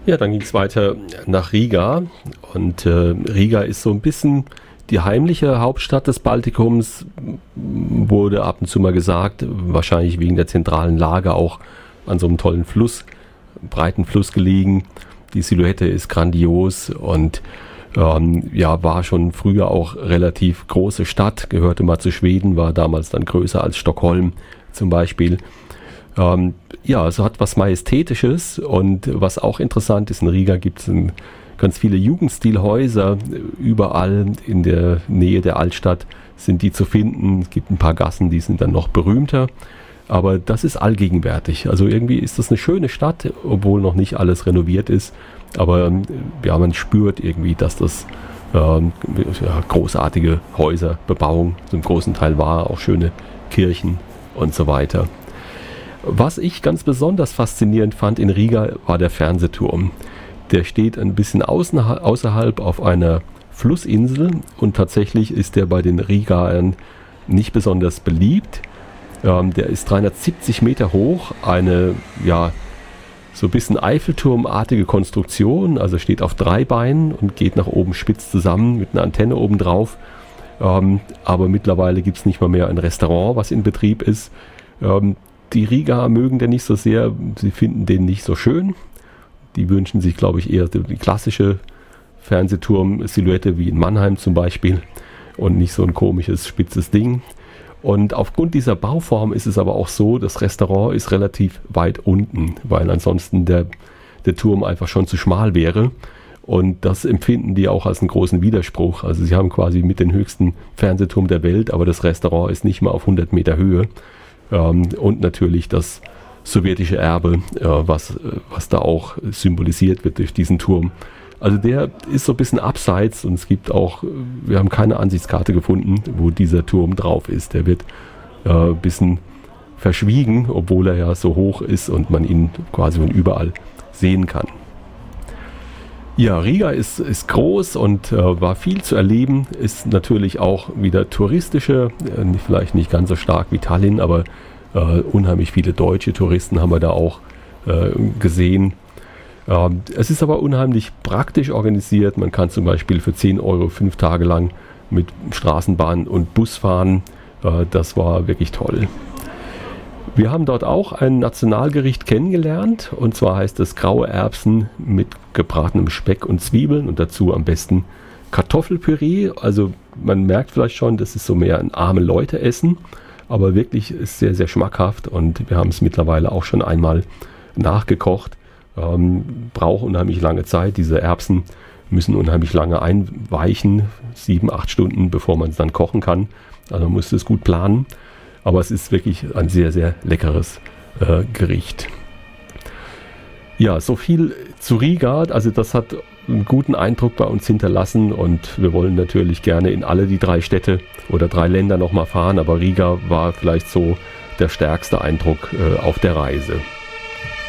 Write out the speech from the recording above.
Ja, dann ging es weiter nach Riga und Riga ist so ein bisschen die heimliche Hauptstadt des Baltikums, wurde ab und zu mal gesagt, wahrscheinlich wegen der zentralen Lage auch an so einem tollen Fluss, breiten Fluss gelegen. Die Silhouette ist grandios und ja, war schon früher auch relativ große Stadt, gehörte mal zu Schweden, war damals dann größer als Stockholm zum Beispiel. Ja, es hat was Majestätisches und was auch interessant ist, in Riga gibt es ganz viele Jugendstilhäuser, überall in der Nähe der Altstadt sind die zu finden. Es gibt ein paar Gassen, die sind dann noch berühmter, aber das ist allgegenwärtig. Also irgendwie ist das eine schöne Stadt, obwohl noch nicht alles renoviert ist, aber ja, man spürt irgendwie, dass das ja, großartige Häuser, Bebauung zum großen Teil war, auch schöne Kirchen und so weiter. Was ich ganz besonders faszinierend fand in Riga, war der Fernsehturm. Der steht ein bisschen außerhalb auf einer Flussinsel und tatsächlich ist der bei den Rigaern nicht besonders beliebt. Der ist 370 Meter hoch, eine ja so ein bisschen Eiffelturmartige Konstruktion, also steht auf 3 Beinen und geht nach oben spitz zusammen mit einer Antenne oben drauf. Aber mittlerweile gibt es nicht mal mehr ein Restaurant, was in Betrieb ist. Die Rigaer mögen den nicht so sehr, sie finden den nicht so schön. Die wünschen sich, glaube ich, eher die klassische Fernsehturm-Silhouette wie in Mannheim zum Beispiel und nicht so ein komisches, spitzes Ding. Und aufgrund dieser Bauform ist es aber auch so, das Restaurant ist relativ weit unten, weil ansonsten der Turm einfach schon zu schmal wäre. Und das empfinden die auch als einen großen Widerspruch. Also sie haben quasi mit den höchsten Fernsehturm der Welt, aber das Restaurant ist nicht mal auf 100 Meter Höhe. Und natürlich das sowjetische Erbe, was da auch symbolisiert wird durch diesen Turm. Also der ist so ein bisschen abseits und es gibt auch, wir haben keine Ansichtskarte gefunden, wo dieser Turm drauf ist. Der wird ein bisschen verschwiegen, obwohl er ja so hoch ist und man ihn quasi von überall sehen kann. Ja, Riga ist groß und war viel zu erleben, ist natürlich auch wieder touristische, vielleicht nicht ganz so stark wie Tallinn, aber unheimlich viele deutsche Touristen haben wir da auch gesehen. Es ist aber unheimlich praktisch organisiert. Man kann zum Beispiel für 10 Euro 5 Tage lang mit Straßenbahn und Bus fahren. Das war wirklich toll. Wir haben dort auch ein Nationalgericht kennengelernt und zwar heißt es graue Erbsen mit gebratenem Speck und Zwiebeln und dazu am besten Kartoffelpüree. Also man merkt vielleicht schon, das ist so mehr ein arme Leute Essen, aber wirklich ist sehr, sehr schmackhaft und wir haben es mittlerweile auch schon einmal nachgekocht. Braucht unheimlich lange Zeit. Diese Erbsen müssen unheimlich lange einweichen, 7-8 Stunden, bevor man es dann kochen kann. Also man muss es gut planen. Aber es ist wirklich ein sehr, sehr leckeres Gericht. Ja, so viel zu Riga. Also das hat einen guten Eindruck bei uns hinterlassen und wir wollen natürlich gerne in alle die 3 Städte oder 3 Länder nochmal fahren. Aber Riga war vielleicht so der stärkste Eindruck auf der Reise.